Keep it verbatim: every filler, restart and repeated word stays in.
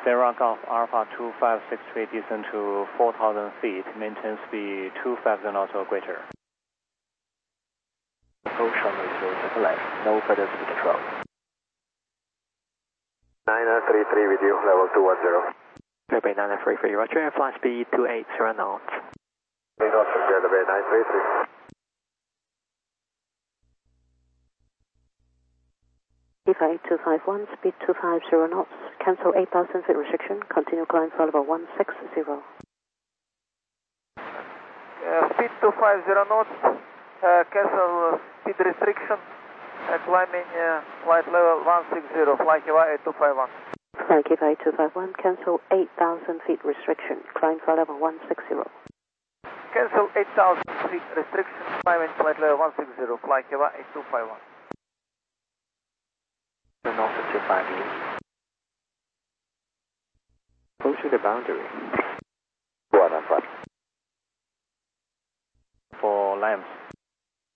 Sierra Golf Alpha two five six three descend to four thousand feet, maintain speed two five zero knots or greater. Approach runway zero to left, no further speed control. nine three three with you, level two one zero. Bay nine three three, roger, flight speed two eight zero knots. Bay nine three three. eight two five one, speed two five zero knots, cancel eight thousand feet restriction, continue climb for level one six zero. Uh, speed two five zero knots, uh, cancel uh, speed restriction, uh, climbing uh, flight level one six zero, fly Kiva eight two five one. Fly Kiva eight two five one, cancel eight thousand feet restriction, climb for level one six zero. Cancel eight thousand feet restriction, climbing flight level one six zero, fly Kiva eight two five one. North two five eight. Approaching the boundary. One on front. For lamps.